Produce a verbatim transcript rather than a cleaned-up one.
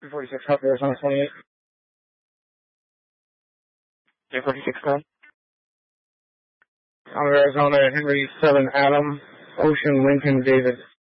two forty-six, South Arizona twenty-eight. J forty-six, call. South Arizona, Henry seven, Adam, Ocean, Lincoln, David.